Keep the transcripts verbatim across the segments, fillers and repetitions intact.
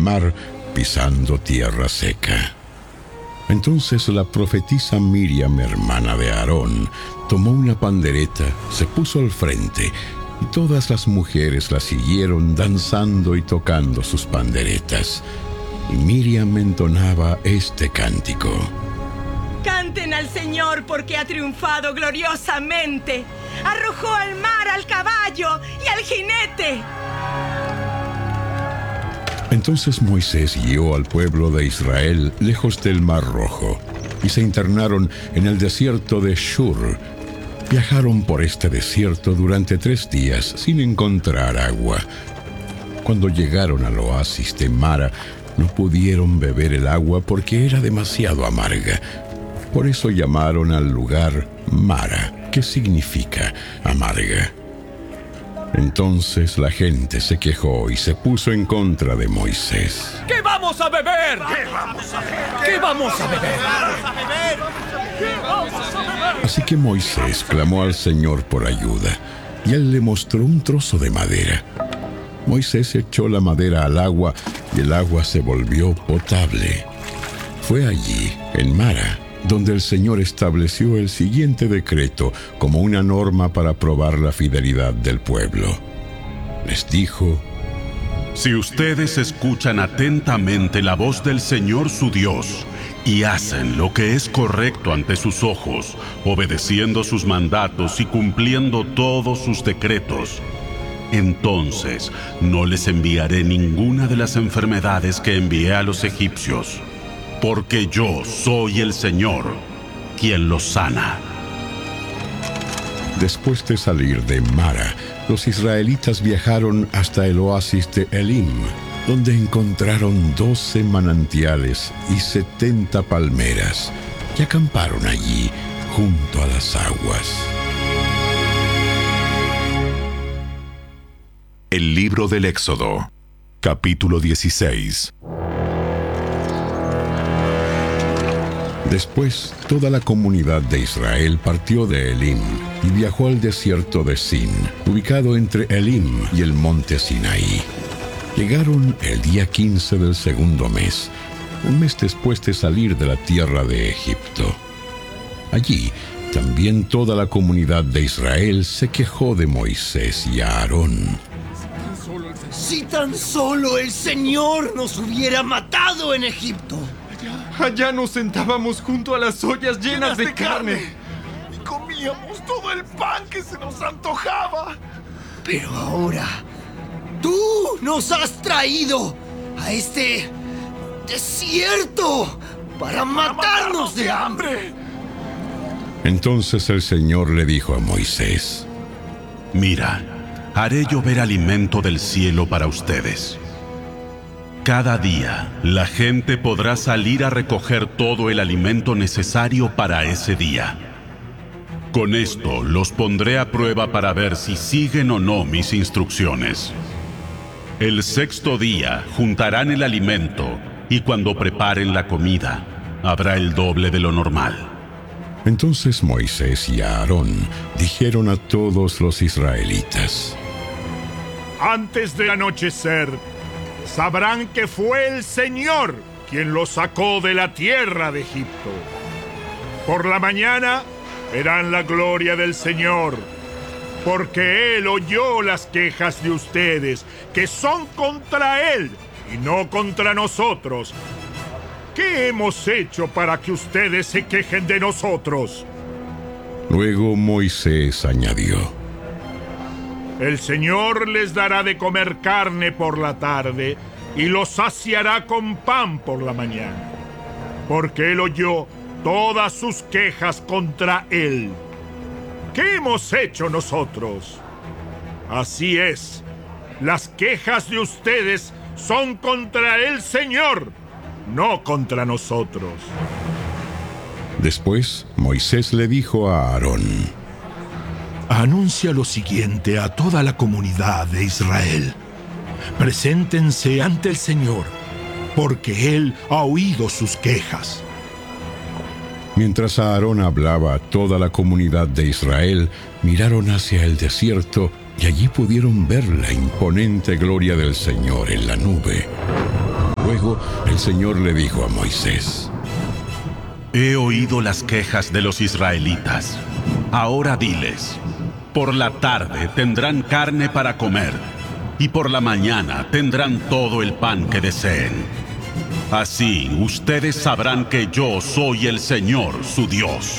mar, pisando tierra seca. Entonces la profetisa Miriam, hermana de Aarón, tomó una pandereta, se puso al frente, y todas las mujeres la siguieron danzando y tocando sus panderetas. Y Miriam entonaba este cántico: Canten al Señor porque ha triunfado gloriosamente. Arrojó al mar al caballo y al jinete. Entonces Moisés guió al pueblo de Israel lejos del Mar Rojo, y se internaron en el desierto de Shur. Viajaron por este desierto durante tres días sin encontrar agua. Cuando llegaron al oasis de Mara, no pudieron beber el agua porque era demasiado amarga. Por eso llamaron al lugar Mara, que significa amarga. Entonces la gente se quejó y se puso en contra de Moisés. ¿Qué vamos a beber? ¿Qué vamos a beber? ¿Qué vamos a beber? Así que Moisés clamó al Señor por ayuda, y él le mostró un trozo de madera. Moisés echó la madera al agua, y el agua se volvió potable. Fue allí, en Mara, donde el Señor estableció el siguiente decreto como una norma para probar la fidelidad del pueblo. Les dijo: Si ustedes escuchan atentamente la voz del Señor su Dios y hacen lo que es correcto ante sus ojos, obedeciendo sus mandatos y cumpliendo todos sus decretos, entonces no les enviaré ninguna de las enfermedades que envié a los egipcios, porque yo soy el Señor, quien los sana. Después de salir de Mara, los israelitas viajaron hasta el oasis de Elim, donde encontraron doce manantiales y setenta palmeras, y acamparon allí junto a las aguas. El libro del Éxodo, capítulo dieciséis. Después, toda la comunidad de Israel partió de Elim y viajó al desierto de Sin, ubicado entre Elim y el monte Sinaí. Llegaron el día quince del segundo mes, un mes después de salir de la tierra de Egipto. Allí, también toda la comunidad de Israel se quejó de Moisés y Aarón. Si tan solo el Señor nos hubiera matado en Egipto. Allá nos sentábamos junto a las ollas llenas de, de carne. carne y comíamos todo el pan que se nos antojaba. Pero ahora, tú nos has traído a este desierto para, para matarnos, matarnos de hambre. Entonces el Señor le dijo a Moisés: Mira, haré llover alimento del cielo para ustedes. Cada día, la gente podrá salir a recoger todo el alimento necesario para ese día. Con esto, los pondré a prueba para ver si siguen o no mis instrucciones. El sexto día, juntarán el alimento, y cuando preparen la comida, habrá el doble de lo normal. Entonces Moisés y Aarón dijeron a todos los israelitas: Antes de anochecer, sabrán que fue el Señor quien los sacó de la tierra de Egipto. Por la mañana verán la gloria del Señor, porque Él oyó las quejas de ustedes, que son contra Él y no contra nosotros. ¿Qué hemos hecho para que ustedes se quejen de nosotros? Luego Moisés añadió: El Señor les dará de comer carne por la tarde y los saciará con pan por la mañana, porque Él oyó todas sus quejas contra Él. ¿Qué hemos hecho nosotros? Así es, las quejas de ustedes son contra el Señor, no contra nosotros. Después, Moisés le dijo a Aarón: Anuncia lo siguiente a toda la comunidad de Israel. Preséntense ante el Señor, porque Él ha oído sus quejas. Mientras Aarón hablaba a toda la comunidad de Israel, miraron hacia el desierto y allí pudieron ver la imponente gloria del Señor en la nube. Luego el Señor le dijo a Moisés: He oído las quejas de los israelitas. Ahora diles, por la tarde tendrán carne para comer, y por la mañana tendrán todo el pan que deseen. Así ustedes sabrán que yo soy el Señor, su Dios.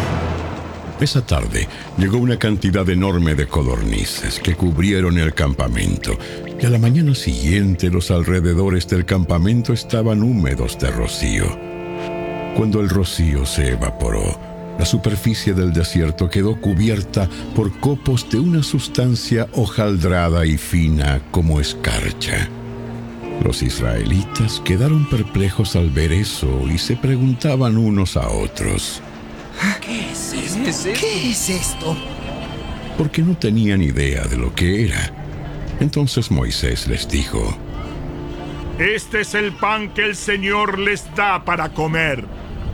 Esa tarde llegó una cantidad enorme de codornices que cubrieron el campamento, y a la mañana siguiente los alrededores del campamento estaban húmedos de rocío. Cuando el rocío se evaporó, la superficie del desierto quedó cubierta por copos de una sustancia hojaldrada y fina como escarcha. Los israelitas quedaron perplejos al ver eso y se preguntaban unos a otros: ¿Qué es esto? ¿Qué es esto? Porque no tenían idea de lo que era. Entonces Moisés les dijo: Este es el pan que el Señor les da para comer.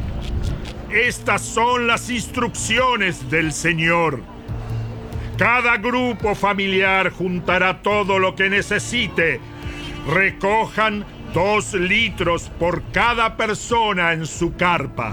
Estas son las instrucciones del Señor. Cada grupo familiar juntará todo lo que necesite. Recojan dos litros por cada persona en su carpa.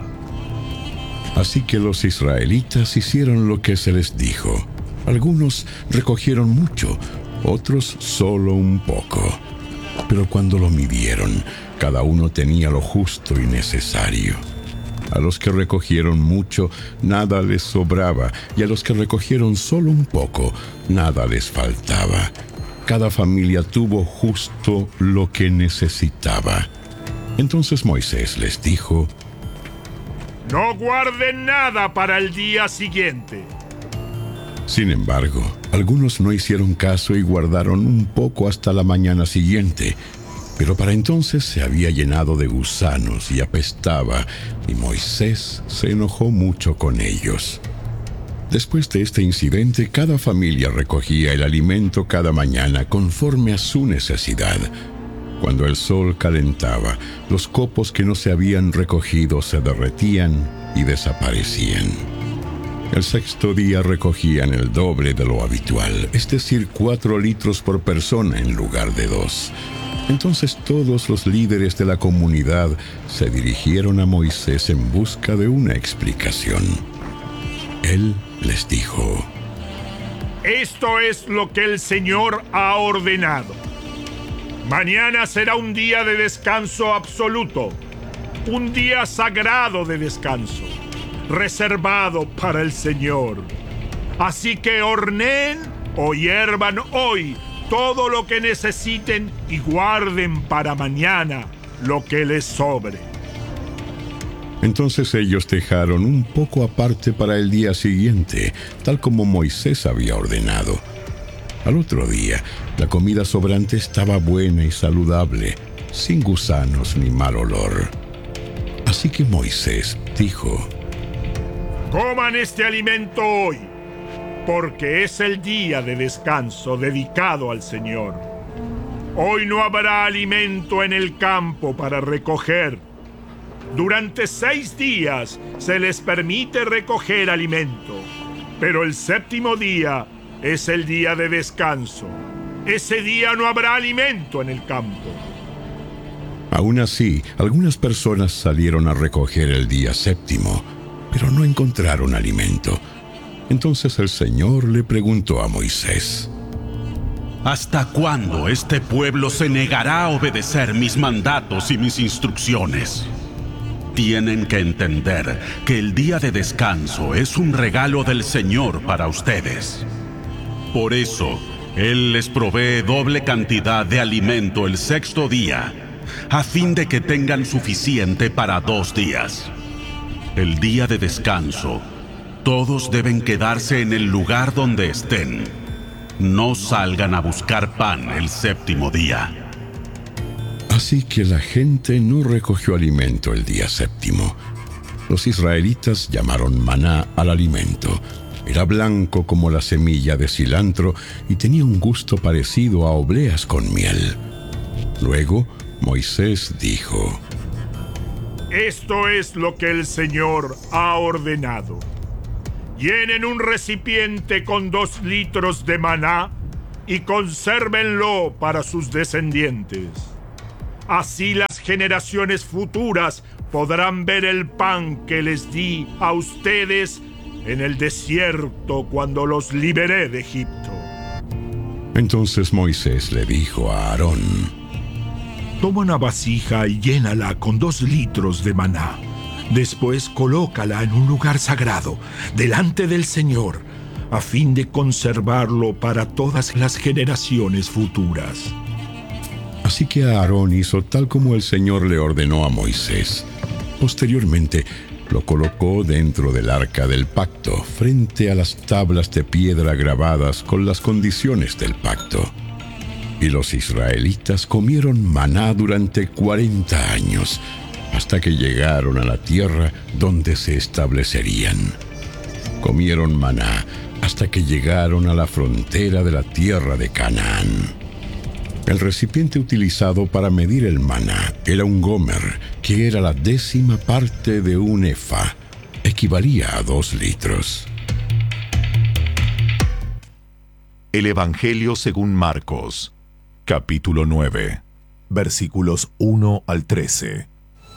Así que los israelitas hicieron lo que se les dijo. Algunos recogieron mucho, otros solo un poco. Pero cuando lo midieron, cada uno tenía lo justo y necesario. A los que recogieron mucho, nada les sobraba, y a los que recogieron solo un poco, nada les faltaba. Cada familia tuvo justo lo que necesitaba. Entonces Moisés les dijo: No guarden nada para el día siguiente. Sin embargo, algunos no hicieron caso y guardaron un poco hasta la mañana siguiente. Pero para entonces se había llenado de gusanos y apestaba, y Moisés se enojó mucho con ellos. Después de este incidente, cada familia recogía el alimento cada mañana conforme a su necesidad. Cuando el sol calentaba, los copos que no se habían recogido se derretían y desaparecían. El sexto día recogían el doble de lo habitual, es decir, cuatro litros por persona en lugar de dos. Entonces todos los líderes de la comunidad se dirigieron a Moisés en busca de una explicación. Él les dijo: Esto es lo que el Señor ha ordenado. Mañana será un día de descanso absoluto, un día sagrado de descanso, reservado para el Señor. Así que horneen o hiervan hoy todo lo que necesiten y guarden para mañana lo que les sobre. Entonces ellos dejaron un poco aparte para el día siguiente, tal como Moisés había ordenado. Al otro día, la comida sobrante estaba buena y saludable, sin gusanos ni mal olor. Así que Moisés dijo: Coman este alimento hoy, porque es el día de descanso dedicado al Señor. Hoy no habrá alimento en el campo para recoger. Durante seis días se les permite recoger alimento, pero el séptimo día es el día de descanso. Ese día no habrá alimento en el campo. Aún así, algunas personas salieron a recoger el día séptimo, pero no encontraron alimento. Entonces el Señor le preguntó a Moisés: ¿Hasta cuándo este pueblo se negará a obedecer mis mandatos y mis instrucciones? Tienen que entender que el día de descanso es un regalo del Señor para ustedes. Por eso, Él les provee doble cantidad de alimento el sexto día, a fin de que tengan suficiente para dos días. El día de descanso, todos deben quedarse en el lugar donde estén. No salgan a buscar pan el séptimo día. Así que la gente no recogió alimento el día séptimo. Los israelitas llamaron maná al alimento. Era blanco como la semilla de cilantro y tenía un gusto parecido a obleas con miel. Luego, Moisés dijo: Esto es lo que el Señor ha ordenado. Llenen un recipiente con dos litros de maná y consérvenlo para sus descendientes. Así las generaciones futuras podrán ver el pan que les di a ustedes en el desierto cuando los liberé de Egipto. Entonces Moisés le dijo a Aarón: Toma una vasija y llénala con dos litros de maná. Después colócala en un lugar sagrado, delante del Señor, a fin de conservarlo para todas las generaciones futuras. Así que Aarón hizo tal como el Señor le ordenó a Moisés. Posteriormente, lo colocó dentro del arca del pacto, frente a las tablas de piedra grabadas con las condiciones del pacto. Y los israelitas comieron maná durante cuarenta años, hasta que llegaron a la tierra donde se establecerían. Comieron maná hasta que llegaron a la frontera de la tierra de Canaán. El recipiente utilizado para medir el maná era un gomer, que era la décima parte de un efa, equivalía a dos litros. El Evangelio según Marcos, capítulo nueve, versículos uno al trece.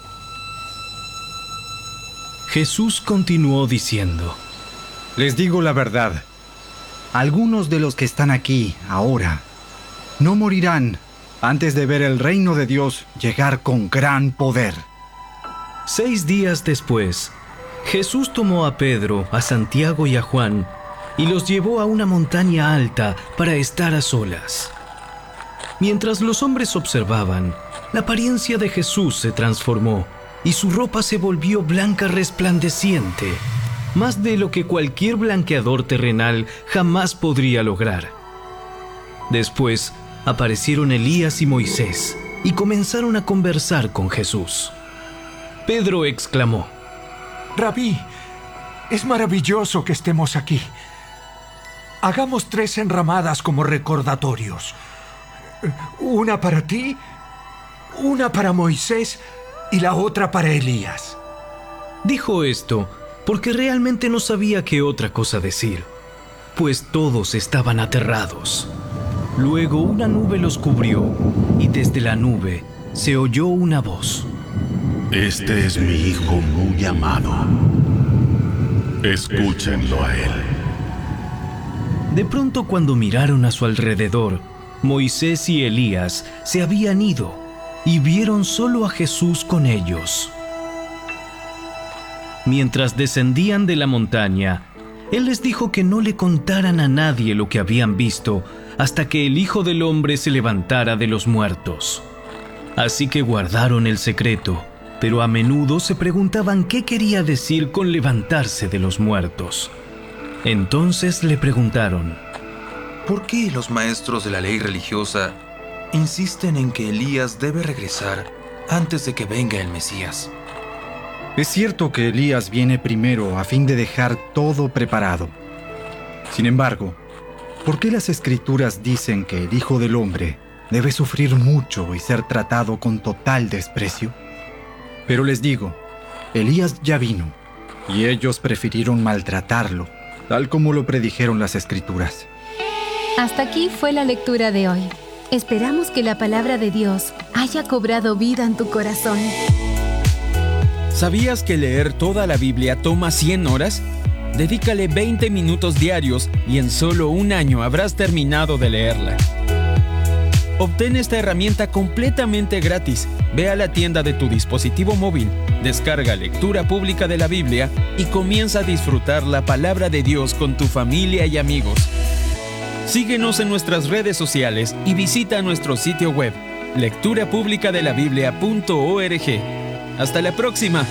Jesús continuó diciendo: Les digo la verdad, algunos de los que están aquí ahora no morirán antes de ver el reino de Dios llegar con gran poder. Seis días después, Jesús tomó a Pedro, a Santiago y a Juan y los llevó a una montaña alta para estar a solas. Mientras los hombres observaban, la apariencia de Jesús se transformó y su ropa se volvió blanca resplandeciente, más de lo que cualquier blanqueador terrenal jamás podría lograr. Después aparecieron Elías y Moisés y comenzaron a conversar con Jesús. Pedro exclamó: Rabí, es maravilloso que estemos aquí. Hagamos tres enramadas como recordatorios. Una para ti, una para Moisés y la otra para Elías. Dijo esto porque realmente no sabía qué otra cosa decir, pues todos estaban aterrados. Luego una nube los cubrió y desde la nube se oyó una voz: Este es mi Hijo muy amado. Escúchenlo a él. De pronto, cuando miraron a su alrededor, Moisés y Elías se habían ido y vieron solo a Jesús con ellos. Mientras descendían de la montaña, Él les dijo que no le contaran a nadie lo que habían visto hasta que el Hijo del Hombre se levantara de los muertos. Así que guardaron el secreto, pero a menudo se preguntaban qué quería decir con levantarse de los muertos. Entonces le preguntaron: ¿Por qué los maestros de la ley religiosa insisten en que Elías debe regresar antes de que venga el Mesías? Es cierto que Elías viene primero a fin de dejar todo preparado. Sin embargo, ¿por qué las Escrituras dicen que el Hijo del Hombre debe sufrir mucho y ser tratado con total desprecio? Pero les digo, Elías ya vino, y ellos prefirieron maltratarlo, tal como lo predijeron las Escrituras. Hasta aquí fue la lectura de hoy. Esperamos que la palabra de Dios haya cobrado vida en tu corazón. ¿Sabías que leer toda la Biblia toma cien horas? Dedícale veinte minutos diarios y en solo un año habrás terminado de leerla. Obtén esta herramienta completamente gratis. Ve a la tienda de tu dispositivo móvil, descarga Lectura Pública de la Biblia y comienza a disfrutar la palabra de Dios con tu familia y amigos. Síguenos en nuestras redes sociales y visita nuestro sitio web, lectura pública de la biblia punto org. ¡Hasta la próxima!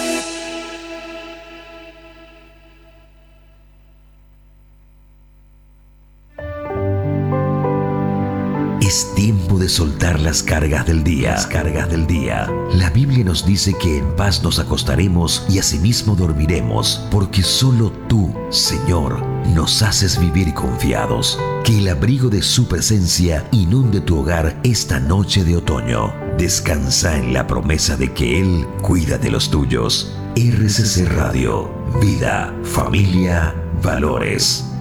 Es tiempo de soltar las cargas del día. Las cargas del día. La Biblia nos dice que en paz nos acostaremos y asimismo dormiremos, porque solo tú, Señor, nos haces vivir confiados. Que el abrigo de su presencia inunde tu hogar esta noche de otoño. Descansa en la promesa de que Él cuida de los tuyos. R C C Radio. Vida, familia, valores.